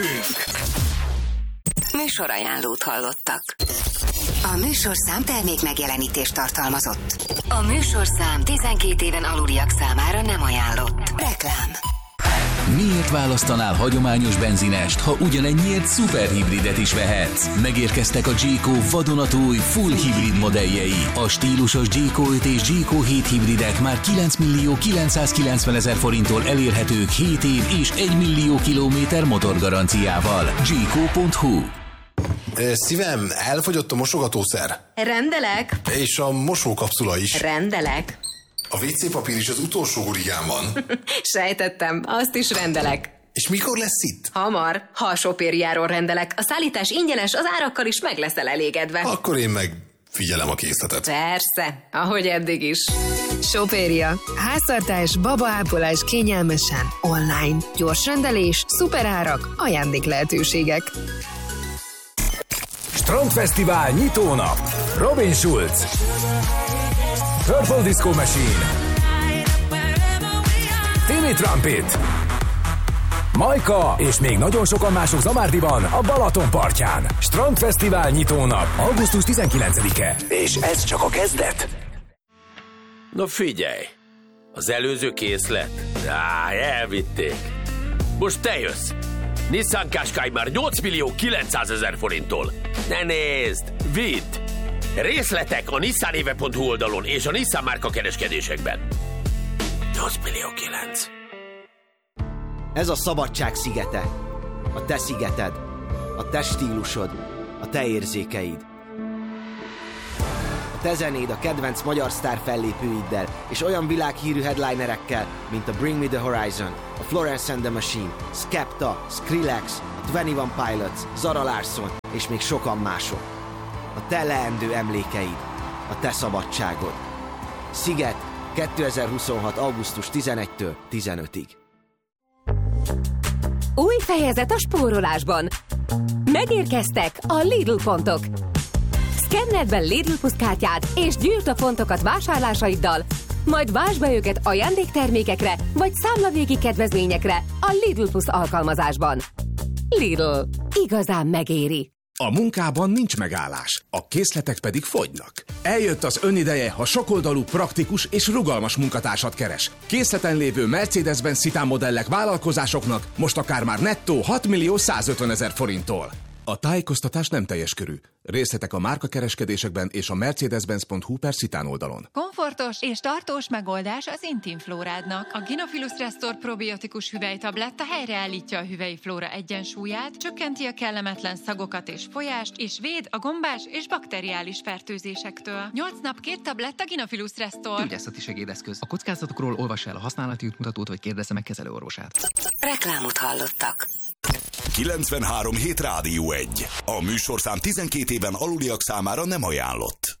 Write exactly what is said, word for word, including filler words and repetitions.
Műsorajánlót hallottak. A műsorszám termék megjelenítést tartalmazott. A műsorszám tizenkét éven aluliak számára nem ajánlott. Reklám. Miért választanál hagyományos benzinest, ha ugyanennyiért szuperhibridet is vehetsz? Megérkeztek a Jayco vadonatúj full hibrid modelljei. A stílusos Jayco öt és Jayco hét hibridek már kilenc millió kilencszázkilencven ezer forinttól elérhetők hét év és egy millió kilométer motorgaranciával. Jayco pont hu. Szívem, elfogyott a mosogatószer. Rendelek. És a mosókapszula is. Rendelek. A vé cé papír is az utolsó gurigán van. Sejtettem, azt is rendelek. És mikor lesz itt? Hamar, ha a Sopériáról rendelek. A szállítás ingyenes, az árakkal is meg leszel elégedve. Akkor én meg figyelem a készletet. Persze, ahogy eddig is. Sopéria. Háztartás, babaápolás kényelmesen, online. Gyors rendelés, szuperárak, ajándék lehetőségek. Strandfesztivál nyitónap. Robin Schulz, Purple Disco Machine, Timmy Trumpet, Majka és még nagyon sokan mások Zamárdiban, a Balaton partján. Strandfesztivál nyitónap, augusztus tizenkilencedike. És ez csak a kezdet. Na figyelj, az előző készlet? Á, elvitték. Most te jössz. Nissan Qashqai már nyolc millió kilencszázezer forinttól. Ne nézd, vidd! Részletek a nissanéve pont hu oldalon és a Nissan márka kereskedésekben. nyolc millió kilenc. Ez a szabadság szigete. A te szigeted. A te stílusod. A te érzékeid. A te zenéd a kedvenc magyar sztár fellépőiddel és olyan világhírű headlinerekkel, mint a Bring Me The Horizon, a Florence and the Machine, Skepta, Skrillex, a Twenty One Pilots, Zara Larsson és még sokan mások. A te leendő emlékeid, a te szabadságod. Sziget, kétezer-huszonhat. augusztus tizenegyedikétől tizenötödikéig. Új fejezet a spórolásban. Megérkeztek a Lidl pontok. Szkenneld be Lidl Plus kártyád és gyűjtsd a pontokat vásárlásaiddal, majd vásd be őket ajándéktermékekre vagy számlavégi kedvezményekre a Lidl Plus alkalmazásban. Lidl. Igazán megéri. A munkában nincs megállás, a készletek pedig fogynak. Eljött az önideje, ha sokoldalú, praktikus és rugalmas munkatársat keres. Készleten lévő Mercedes-Benz Citan modellek vállalkozásoknak most akár már nettó hat millió százötven ezer forinttól. A tájékoztatás nem teljes körű. Részletek a márkakereskedésekben és a mercedes-benz pont hu per Citan oldalon. Komfortos és tartós megoldás az intim flórádnak. A Gynophilus Restore probiotikus hüvelytabletta helyreállítja a hüvelyi flóra egyensúlyát, csökkenti a kellemetlen szagokat és folyást, és véd a gombás és bakteriális fertőzésektől. nyolc nap két tabletta Gynophilus Restore. Gyógyászati segédeszköz. A kockázatokról olvassa el a használati útmutatót, vagy kérdezze meg kezelőorvosát. Reklámot hallottak. kilencvenhárom hét Rádió egy. A műsorszám tizenkét éven aluliak számára nem ajánlott.